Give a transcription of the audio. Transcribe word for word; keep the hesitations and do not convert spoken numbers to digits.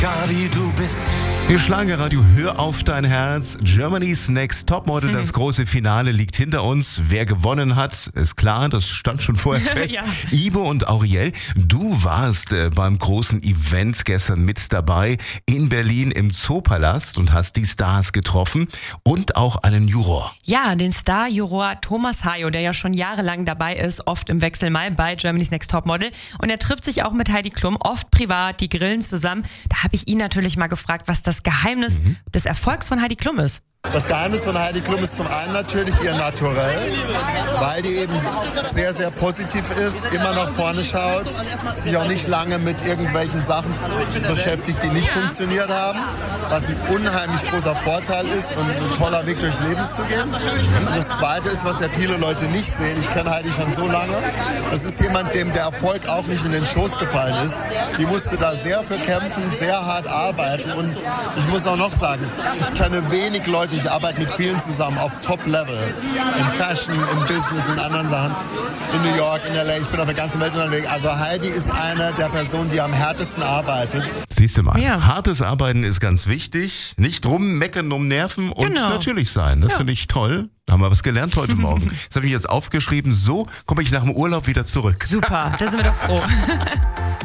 Egal wie du bist. Wir Schlagerradio, hör auf dein Herz. Germany's Next Topmodel, das große Finale liegt hinter uns. Wer gewonnen hat, ist klar, das stand schon vorher fest. Ja. Ibo und Auriel, du warst äh, beim großen Event gestern mit dabei in Berlin im Zoopalast und hast die Stars getroffen und auch einen Juror. Ja, den Star-Juror Thomas Hayo, der ja schon jahrelang dabei ist, oft im Wechsel mal bei Germany's Next Topmodel. Und er trifft sich auch mit Heidi Klum, oft privat, die grillen zusammen. Da habe ich ihn natürlich mal gefragt, was das Geheimnis mhm. des Erfolgs von Heidi Klum ist. Das Geheimnis von Heidi Klum ist zum einen natürlich ihr Naturell, weil die eben sehr, sehr positiv ist, immer nach vorne schaut, sich auch nicht lange mit irgendwelchen Sachen beschäftigt, die nicht funktioniert haben, was ein unheimlich großer Vorteil ist und ein toller Weg durchs Leben zu gehen. Und das Zweite ist, was ja viele Leute nicht sehen, ich kenne Heidi schon so lange, das ist jemand, dem der Erfolg auch nicht in den Schoß gefallen ist. Die musste da sehr für kämpfen, sehr hart arbeiten und ich muss auch noch sagen, ich kenne wenig Leute, ich arbeite mit vielen zusammen auf Top-Level. In Fashion, im Business, in anderen Sachen. In New York, in L A, ich bin auf der ganzen Welt unterwegs. Also Heidi ist eine der Personen, die am härtesten arbeitet. Siehst du mal, Ja. hartes Arbeiten ist ganz wichtig. Nicht rummeckern, um Nerven und Genau. natürlich sein. Das Ja. finde ich toll. Da haben wir was gelernt heute Morgen. Das habe ich jetzt aufgeschrieben. So komme ich nach dem Urlaub wieder zurück. Super, da sind wir doch froh.